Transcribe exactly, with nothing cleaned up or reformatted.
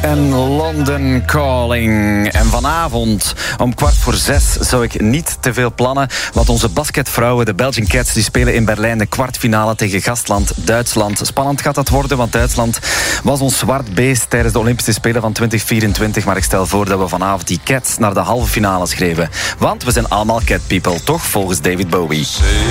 en London Calling. En vanavond om kwart voor zes zou ik niet te veel plannen, want onze basketvrouwen, de Belgian Cats, die spelen in Berlijn de kwartfinale tegen gastland Duitsland. Spannend gaat dat worden, want Duitsland was ons zwart beest tijdens de Olympische Spelen van twintig vierentwintig. Maar ik stel voor dat we vanavond die Cats naar de halve finale schreven. Want we zijn allemaal cat people, toch? Volgens David Bowie.